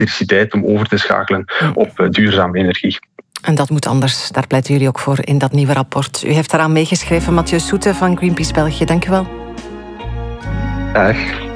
elektriciteit om over te schakelen op duurzame energie. En dat moet anders. Daar pleiten jullie ook voor in dat nieuwe rapport. U heeft daaraan meegeschreven, Mathieu Soete van Greenpeace België. Dank u wel. Dag.